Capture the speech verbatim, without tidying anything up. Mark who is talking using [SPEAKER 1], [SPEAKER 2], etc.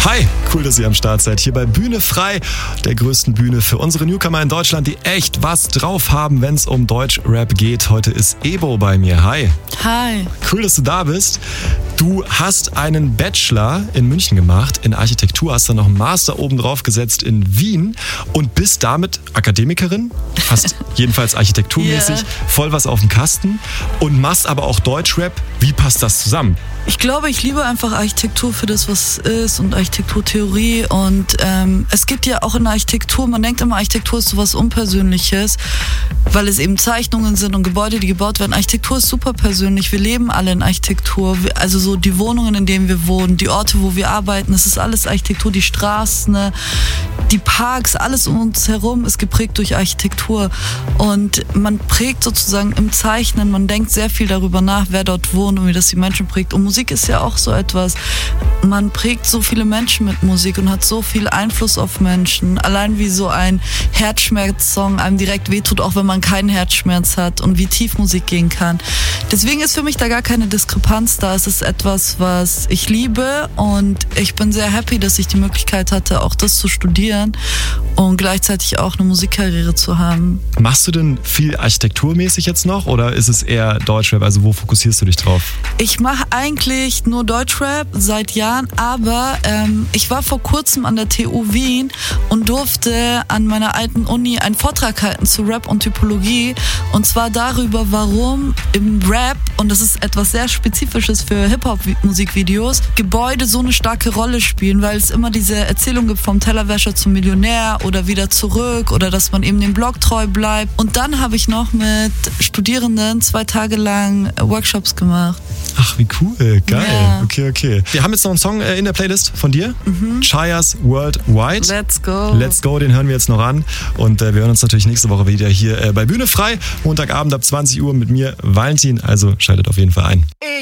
[SPEAKER 1] Hi, cool, dass ihr am Start seid. Hier bei Bühne frei, der größten Bühne für unsere Newcomer in Deutschland, die echt was drauf haben, wenn es um Deutschrap geht. Heute ist Ebo bei mir. Hi.
[SPEAKER 2] Hi.
[SPEAKER 1] Cool, dass du da bist. Du hast einen Bachelor in München gemacht in Architektur, hast dann noch einen Master oben drauf gesetzt in Wien und bist damit Akademikerin, hast jedenfalls architekturmäßig yeah. voll was auf dem Kasten und machst aber auch Deutschrap. Wie passt das zusammen?
[SPEAKER 2] Ich glaube, ich liebe einfach Architektur für das, was es ist und Architekturtheorie und ähm, es gibt ja auch in der Architektur, man denkt immer, Architektur ist sowas Unpersönliches, weil es eben Zeichnungen sind und Gebäude, die gebaut werden. Architektur ist super persönlich, wir leben alle in Architektur, also so die Wohnungen, in denen wir wohnen, die Orte, wo wir arbeiten, es ist alles Architektur, die Straßen, die Parks, alles um uns herum ist geprägt durch Architektur und man prägt sozusagen im Zeichnen, man denkt sehr viel darüber nach, wer dort wohnt und wie das die Menschen prägt. Und Musik ist ja auch so etwas, man prägt so viele Menschen mit Musik und hat so viel Einfluss auf Menschen. Allein wie so ein Herzschmerz-Song einem direkt wehtut, auch wenn man keinen Herzschmerz hat und wie tief Musik gehen kann. Deswegen ist für mich da gar keine Diskrepanz da. Es ist etwas, was ich liebe und ich bin sehr happy, dass ich die Möglichkeit hatte, auch das zu studieren und gleichzeitig auch eine Musikkarriere zu haben.
[SPEAKER 1] Machst du denn viel architekturmäßig jetzt noch oder ist es eher Deutschrap? Also wo fokussierst du dich drauf?
[SPEAKER 2] Ich mache eigentlich nur Deutschrap seit Jahren, aber ähm, ich war vor kurzem an der T U Wien und durfte an meiner alten Uni einen Vortrag halten zu Rap und Typologie und zwar darüber, warum im Rap, und das ist etwas sehr Spezifisches für Hip-Hop-Musikvideos, Gebäude so eine starke Rolle spielen, weil es immer diese Erzählung gibt vom Tellerwäscher zum Millionär oder wieder zurück oder dass man eben dem Blog treu bleibt. Und dann habe ich noch mit Studierenden zwei Tage lang Workshops gemacht.
[SPEAKER 1] Ach, wie cool. Geil.
[SPEAKER 2] Ja.
[SPEAKER 1] Okay, okay. Wir haben jetzt noch einen Song in der Playlist von dir.
[SPEAKER 2] Mhm.
[SPEAKER 1] Chaya's Worldwide.
[SPEAKER 2] Let's go.
[SPEAKER 1] Let's go, den hören wir jetzt noch an. Und äh, wir hören uns natürlich nächste Woche wieder hier äh, bei Bühne frei. Montagabend ab zwanzig Uhr mit mir, Valentin. Also schaltet auf jeden Fall ein.
[SPEAKER 3] Ich